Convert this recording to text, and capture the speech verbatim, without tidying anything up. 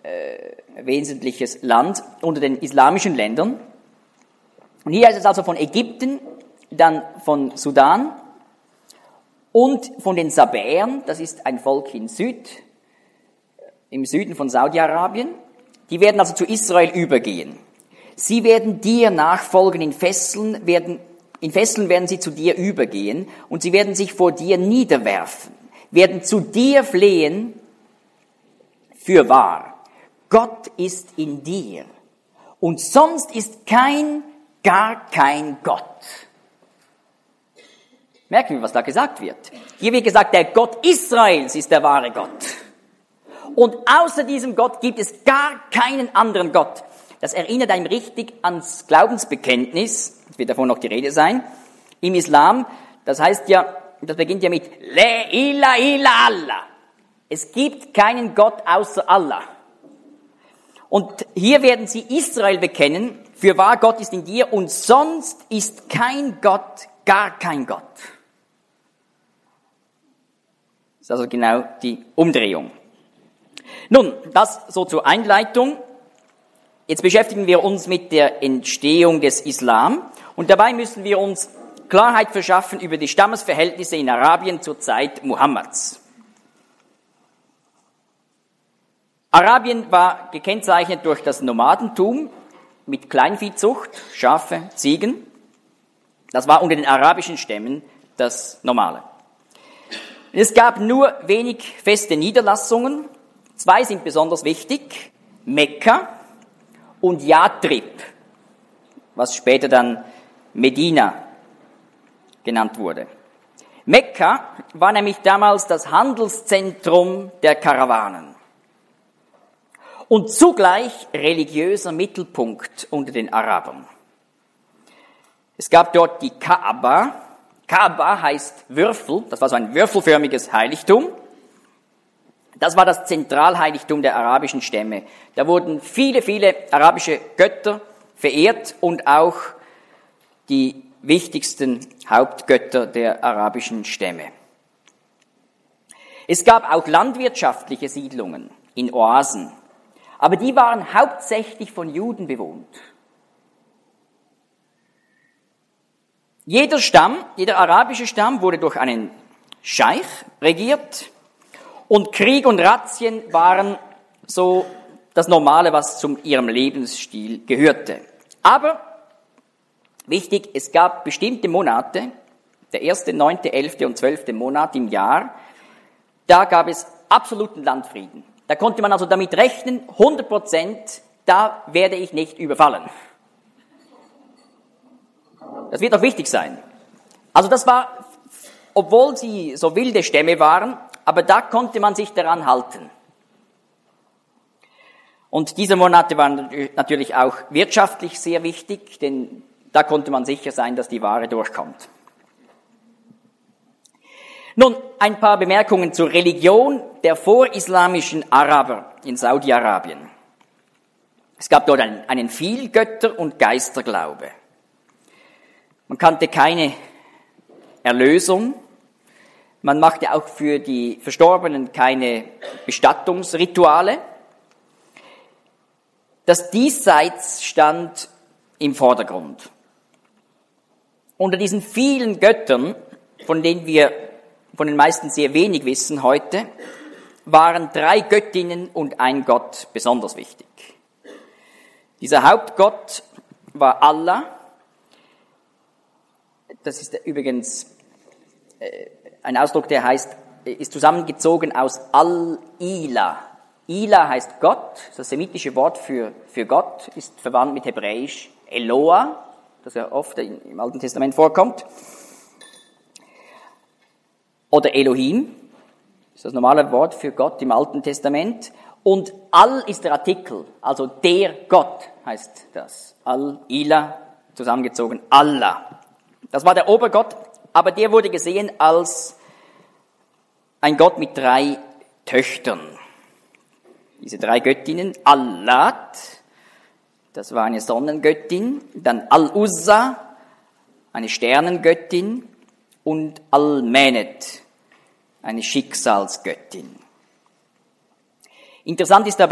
äh, wesentliches Land unter den islamischen Ländern. Und hier ist es also von Ägypten, dann von Sudan und von den Sabäern, das ist ein Volk in Süd, im Süden von Saudi-Arabien. Die werden also zu Israel übergehen. Sie werden dir nachfolgen in Fesseln, werden, in Fesseln werden sie zu dir übergehen und sie werden sich vor dir niederwerfen, werden zu dir flehen, für wahr. Gott ist in dir und sonst ist kein, gar kein Gott. Merken wir, was da gesagt wird. Hier wird gesagt, der Gott Israels ist der wahre Gott. Und außer diesem Gott gibt es gar keinen anderen Gott. Das erinnert einem richtig ans Glaubensbekenntnis, es wird davon noch die Rede sein, im Islam. Das heißt ja, das beginnt ja mit La ilaha illa Allah. Es gibt keinen Gott außer Allah. Und hier werden sie Israel bekennen, für wahr Gott ist in dir und sonst ist kein Gott, gar kein Gott. Das ist also genau die Umdrehung. Nun, das so zur Einleitung. Jetzt beschäftigen wir uns mit der Entstehung des Islam und dabei müssen wir uns Klarheit verschaffen über die Stammesverhältnisse in Arabien zur Zeit Muhammads. Arabien war gekennzeichnet durch das Nomadentum mit Kleinviehzucht, Schafe, Ziegen. Das war unter den arabischen Stämmen das Normale. Es gab nur wenig feste Niederlassungen. Zwei sind besonders wichtig: Mekka und Yathrib, was später dann Medina genannt wurde. Mekka war nämlich damals das Handelszentrum der Karawanen und zugleich religiöser Mittelpunkt unter den Arabern. Es gab dort die Kaaba. Kaaba heißt Würfel, das war so ein würfelförmiges Heiligtum. Das war das Zentralheiligtum der arabischen Stämme. Da wurden viele, viele arabische Götter verehrt und auch die wichtigsten Hauptgötter der arabischen Stämme. Es gab auch landwirtschaftliche Siedlungen in Oasen, aber die waren hauptsächlich von Juden bewohnt. Jeder Stamm, jeder arabische Stamm wurde durch einen Scheich regiert und Krieg und Razzien waren so das Normale, was zu ihrem Lebensstil gehörte. Aber wichtig, es gab bestimmte Monate, der erste, neunte, elfte und zwölfte Monat im Jahr, da gab es absoluten Landfrieden. Da konnte man also damit rechnen, hundert Prozent, da werde ich nicht überfallen. Das wird auch wichtig sein. Also das war, obwohl sie so wilde Stämme waren, aber da konnte man sich daran halten. Und diese Monate waren natürlich auch wirtschaftlich sehr wichtig, denn da konnte man sicher sein, dass die Ware durchkommt. Nun, ein paar Bemerkungen zur Religion der vorislamischen Araber in Saudi-Arabien. Es gab dort einen, einen Vielgötter- und Geisterglaube. Man kannte keine Erlösung. Man machte auch für die Verstorbenen keine Bestattungsrituale. Das Diesseits stand im Vordergrund. Unter diesen vielen Göttern, von denen wir von den meisten sehr wenig wissen heute, waren drei Göttinnen und ein Gott besonders wichtig. Dieser Hauptgott war Allah. Das ist übrigens äh, ein Ausdruck, der heißt, ist zusammengezogen aus Al-Ila. Ila heißt Gott, das semitische Wort für, für Gott, ist verwandt mit Hebräisch Eloah, das ja oft im Alten Testament vorkommt. Oder Elohim, das ist das normale Wort für Gott im Alten Testament. Und Al ist der Artikel, also der Gott heißt das. Al-Ila, zusammengezogen Allah. Das war der Obergott, aber der wurde gesehen als ein Gott mit drei Töchtern. Diese drei Göttinnen, Allat, das war eine Sonnengöttin, dann Al-Uzza, eine Sternengöttin, und Al-Menet, eine Schicksalsgöttin. Interessant ist dabei,